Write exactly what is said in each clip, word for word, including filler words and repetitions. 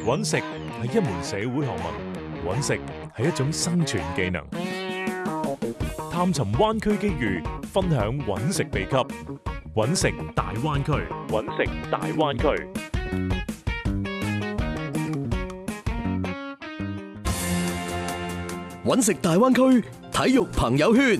揾食係一門社會學問，揾食係一種生存技能。探尋灣區機遇，分享揾食秘笈。揾食大灣區，揾食大灣區。 揾食大灣區體育朋友圈。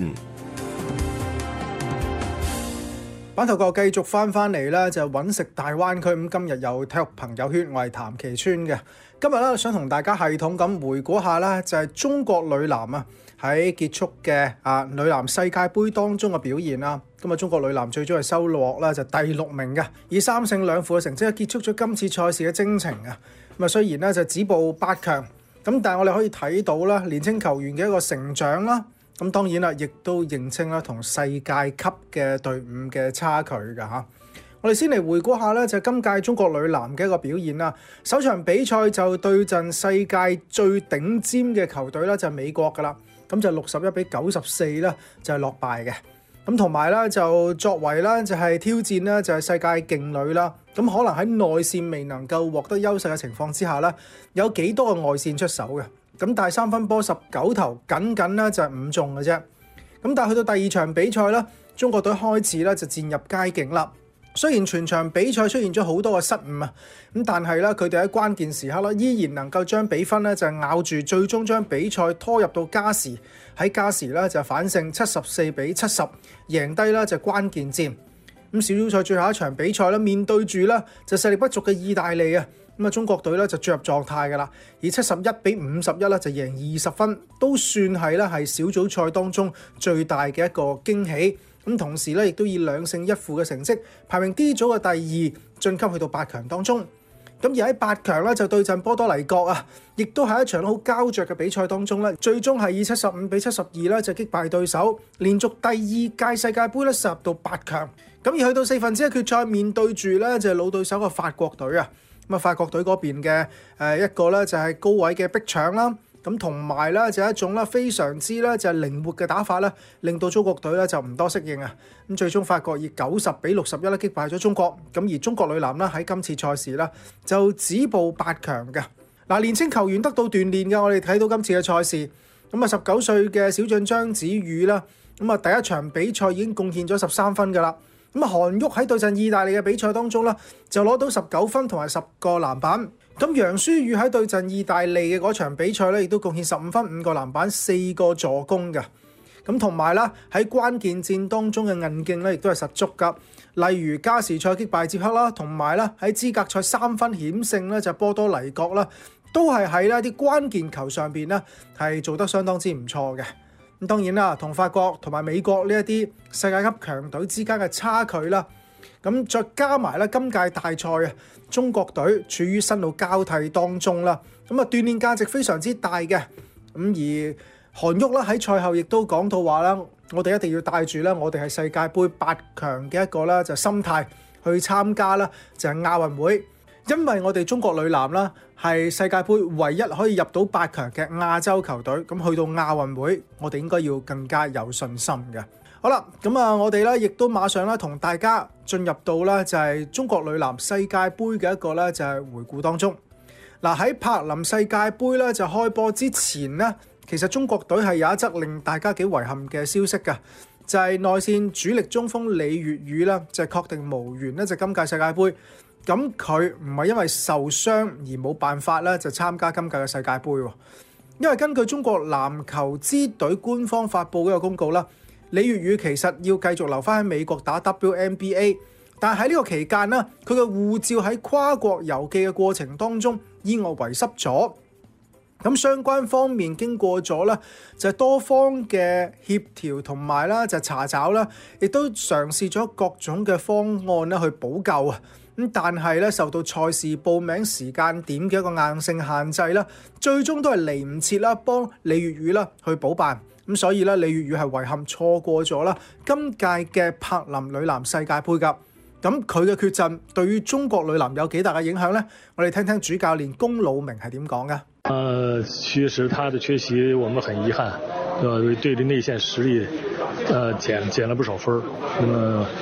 版頭哥繼續翻翻嚟啦，就揾食大灣區。咁今日有體育朋友圈，我係譚其川嘅。今日咧想同大家系統咁回顧下啦，就係中國女籃啊喺結束嘅啊女籃世界盃當中嘅表現啦。咁啊，中國女籃最終係收穫啦就第六名嘅，以三勝兩負嘅成績結束咗今次賽事嘅征程啊。咁啊，雖然咧就止步八強，咁但係我哋可以睇到啦年青球員嘅一個成長啦。咁當然啦，亦都認清啦同世界級嘅隊伍嘅差距㗎嚇。我哋先嚟回顧下咧，就係今屆中國女籃嘅一個表現啦。首場比賽就對陣世界最頂尖嘅球隊啦，就係美國㗎啦。咁就六十一比九十四啦，就係落敗嘅。咁同埋咧就作為咧就係挑戰咧就係世界勁旅啦。咁可能喺內線未能夠獲得優勢嘅情況之下咧，有幾多個外線出手嘅？咁但係三分波十九投，僅僅咧就係五中嘅啫。咁但係去到第二場比賽咧，中國隊開始咧就漸入佳境啦。雖然全場比賽出現咗好多嘅失誤啊，咁但係咧佢哋喺關鍵時刻咧依然能夠將比分咧就咬住，最終將比賽拖入到加時。喺加時咧就反勝七十四比七十，贏低啦就關鍵戰。咁小組賽最後一場比賽咧，面對住咧就實力不俗嘅意大利啊。咁啊，中國隊咧就進入狀態㗎啦，以七十一比五十一咧就贏二十分，都算係咧係小組賽當中最大嘅一個驚喜。咁同時咧亦都以兩勝一負嘅成績排名 D 組嘅第二，晉級去到八強當中。咁而喺八強咧就對陣波多黎各啊，亦都係一場好膠着嘅比賽當中咧，最終係以七十五比七十二咧就擊敗對手，連續第二屆世界盃咧殺入到八強。咁而去到四分之一決賽，面對住咧就係老對手嘅法國隊啊。咁啊，法國隊嗰邊嘅誒一個咧就係高位嘅逼搶啦，咁同埋咧就係一種咧非常之咧就係靈活嘅打法咧，令到中國隊咧就唔多適應啊。咁最終法國以九十比六十一咧擊敗咗中國，咁而中國女籃咧喺今次賽事咧就止步八強嘅。嗱，年青球員得到鍛鍊嘅，我哋睇到今次嘅賽事，咁啊十九歲嘅小將張子宇啦，咁啊第一場比賽已經貢獻咗十三分㗎啦。咁啊，韓旭喺對陣意大利嘅比賽當中啦，就攞到十九分同埋十個籃板。咁楊舒雨喺對陣意大利嘅嗰場比賽咧，亦都貢獻十五分、五個籃板、四個助攻嘅。咁同埋啦，喺關鍵戰當中嘅韌勁咧，亦都係十足噶。例如加時賽擊敗捷克啦，同埋啦喺資格賽三分險勝咧就波多黎各啦，都係喺呢啲關鍵球上邊咧係做得相當之唔錯嘅。咁當然啦，同法國同埋美國呢一啲世界級強隊之間嘅差距啦，咁再加埋咧今屆大賽啊，中國隊處於新老交替當中啦，咁啊鍛鍊價值非常之大嘅。咁而韓旭啦喺賽後亦都講到話啦，我哋一定要帶住咧，我哋係世界盃八強嘅一個咧就心態去參加啦，就係亞運會。因為我哋中國女籃啦係世界盃唯一可以入到八強嘅亞洲球隊，咁去到亞運會，我哋應該要更加有信心嘅。好啦，咁啊，我哋咧亦都馬上咧同大家進入到咧就係中國女籃世界盃嘅一個咧就係回顧當中。嗱，喺柏林世界盃咧就開波之前咧，其實中國隊係有一則令大家幾遺憾嘅消息㗎，就係內線主力中鋒李月宇啦，就係確定無緣咧就今屆世界盃。咁佢唔係因為受傷而冇辦法咧，就參加今屆嘅世界盃喎。因為根據中國籃球之隊官方發布嗰個公告啦，李月宇其實要繼續留翻喺美國打 W N B A， 但係喺呢個期間呢，佢嘅護照喺跨國郵寄嘅過程當中意外遺失咗。咁相關方面經過咗咧，就係多方嘅協調同埋啦，就查找啦，亦都嘗試咗各種嘅方案咧去補救啊。咁但係咧受到賽事報名時間點嘅一個硬性限制啦，最終都係嚟唔切啦，幫李月宇啦去補辦。咁所以咧，李月宇係遺憾錯過咗啦今屆嘅柏林女籃世界盃㗎。咁佢嘅缺陣對於中國女籃有幾大嘅影響呢？我哋聽聽主教練龔魯明係點講嘅。 呃，確實他的缺席我們很遺憾，呃，對着內線實力，呃，減減了不少分。那麼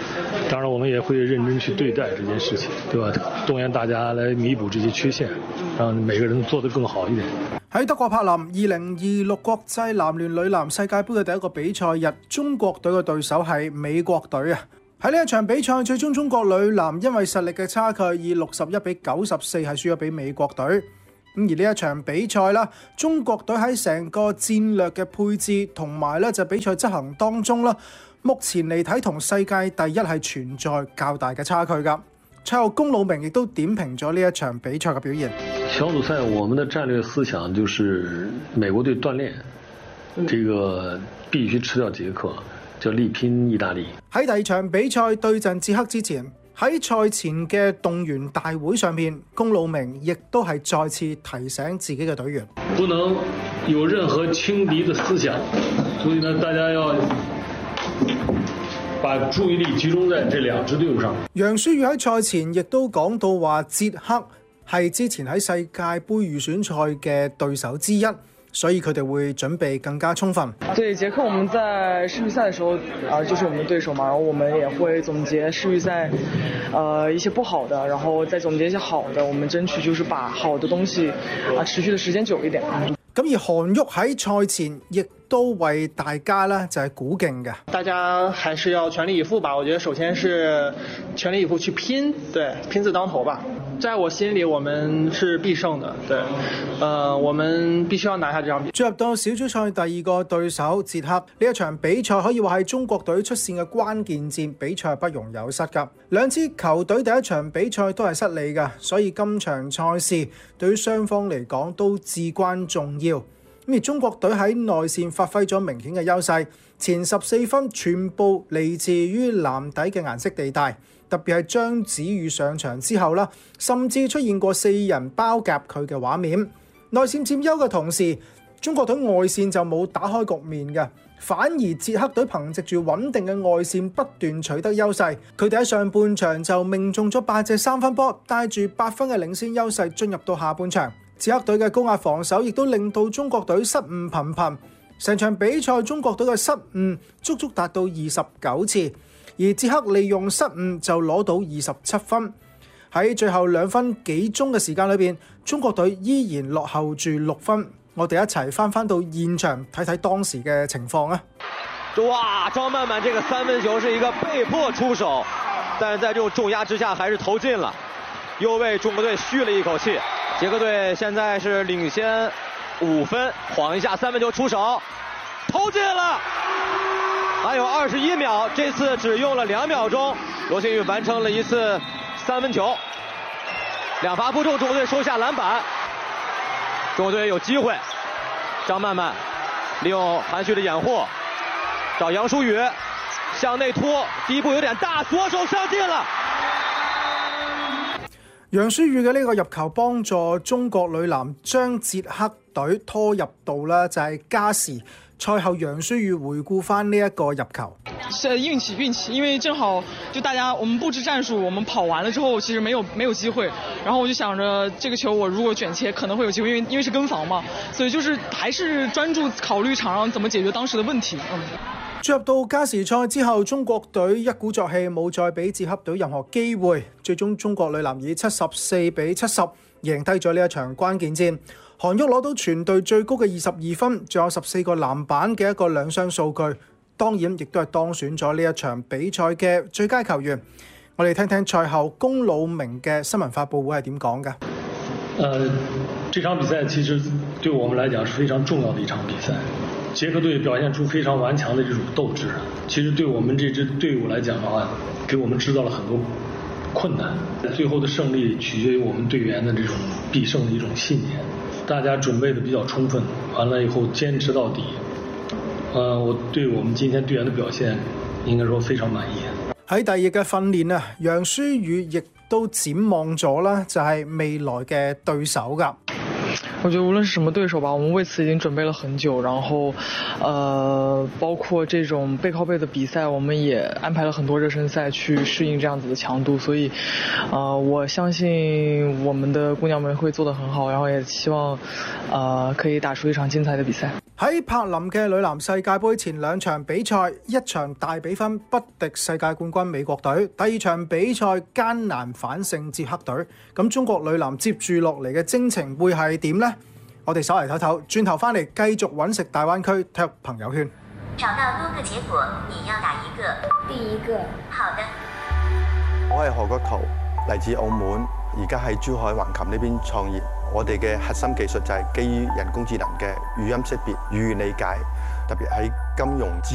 当然，我們也會認真去對待這件事情，對吧？動員大家來彌補這些缺陷，讓每個人做得更好一點。 喺德國柏林，二零二六國際男聯女籃世界盃嘅第一個比賽日，中國隊嘅對手係美國隊啊！喺呢一場比賽，最終中國女籃因為實力嘅差距，以六十一比九十四係輸咗俾美國隊。咁而呢一場比賽啦，中國隊喺成個戰略嘅配置同埋咧就比賽執行當中啦，目前嚟睇同世界第一係存在較大嘅差距㗎。賽後龔魯鳴亦都點評咗呢一場比賽嘅表現。 小組賽我們的戰略思想就是美國隊鍛鍊，這個必須吃掉捷克，就力拼意大利。 喺第二場比賽對陣捷克之前，喺賽前嘅動員大會上面，龔魯鳴亦都係再次提醒自己嘅隊員， 不能有任何輕敵的思想，所以呢，大家要把注意力集中在這兩支隊伍上。 楊舒宇喺賽前亦都講到話，捷克係之前喺世界盃預選賽嘅對手之一，所以佢哋會準備更加充分。 對捷克，我們在世預賽的時候，啊，就是我們的對手嘛，然後我們也會總結世預賽，呃，一些不好的，然後再總結一些好的，我們爭取就是把好的東西啊持續的時間久一點。 咁而韓旭喺賽前亦都為大家咧就係鼓勁嘅。 大家還是要全力以赴吧，我覺得首先是全力以赴去拼，對，拼字當頭吧。在我心裏，我們是必勝的，對，呃，我們必須要拿下這場比賽。 進入到小組賽第二個對手捷克，呢一場比賽可以話係中國隊出線嘅關鍵戰，比賽不容有失㗎。兩支球隊第一場比賽都係失利㗎，所以今場賽事對於雙方嚟講都至關重要。咁而中國隊喺內線發揮咗明顯嘅優勢，前十四分全部嚟自於籃底嘅顏色地帶。特別係張子宇上場之後啦，甚至出現過四人包夾佢嘅畫面。內線佔優嘅同時，中國隊外線就冇打開局面嘅，反而捷克隊憑藉住穩定嘅外線不斷取得優勢。佢哋喺上半場就命中咗八隻三分波，帶住八分嘅領先優勢進入到下半場。捷克隊嘅高壓防守亦都令到中國隊失誤頻頻。成場比賽中國隊嘅失誤足足達到二十九次。而捷克利用失誤就攞到二十七分，喺最後兩分幾鐘嘅時間裏邊，中國隊依然落後住六分。我哋一齊翻翻到現場睇睇當時嘅情況啊！ 哇，張曼曼這個三分球是一個被迫出手，但是在這種重壓之下還是投進了，又為中國隊續了一口氣。捷克隊現在是領先五分，晃一下三分球出手，投進了。還有二十一秒，這次只用了兩秒鐘，羅星宇完成了一次三分球，兩罰不中，中國隊收下籃板，中國隊有機會。張曼曼利用韓旭的掩護，找楊舒宇向內拖，第一步有點大，左手上進了。 楊舒宇嘅呢個入球幫助中國女籃將捷克隊拖入到啦，就係加時。賽後楊舒宇回顧翻呢一個入球， 是運氣運氣，因為正好就大家我們佈置戰術，我們跑完了之後其實沒有沒有機會，然後我就想着這個球我如果捲切可能會有機會，因為因為是跟防嘛，所以就是還是專注考慮場上怎麼解決當時的問題。嗯， 進入到加時賽之後，中國隊一鼓作氣，冇再俾捷克隊任何機會，最終中國女籃以七十四比七十贏低咗呢一場關鍵戰。韓旭攞到全隊最高嘅二十二分，仲有十四個籃板嘅一個兩雙數據，當然亦都係當選咗呢一場比賽嘅最佳球員。我哋聽聽賽後龔魯鳴嘅新聞發佈會係點講嘅。 呃，這場比賽其實對我們來講是非常重要的一場比賽。捷克隊表現出非常頑強的這種鬥志，其實對我們這支隊伍來講的話，給我們製造了很多困難。最後的勝利取決於我們隊員的這種必勝的一種信念。大家準備的比較充分，完了以後堅持到底。呃，我對我們今天隊員的表現應該說非常滿意。 喺第二日嘅訓練啊，楊舒宇亦都展望咗啦，就係未來嘅對手㗎。 我覺得無論是什麼對手吧，我們為此已經準備了很久，然後，呃，包括這種背靠背的比賽，我們也安排了很多熱身賽去適應這樣子的強度，所以，呃，我相信我們的姑娘們會做得很好，然後也希望，呃，可以打出一場精彩的比賽。 喺柏林嘅女籃世界盃前兩場比賽，一場大比分不敵世界冠軍美國隊，第二場比賽艱難反勝捷克隊。咁中國女籃接住落嚟嘅征程會係點呢？我哋稍為唞唞，轉頭翻嚟繼續揾食大灣區體育朋友圈。 找到多個結果，你要哪一個？ 第一個。 好的。 我係何國圖，嚟自澳門，而家喺珠海橫琴呢邊創業。我哋嘅核心技術就係基於人工智能嘅語音識別、語言理解，特別喺金融資